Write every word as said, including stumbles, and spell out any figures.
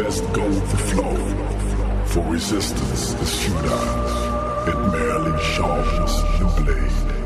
just go with the flow. For resistance is futile. It merely sharpens the blade.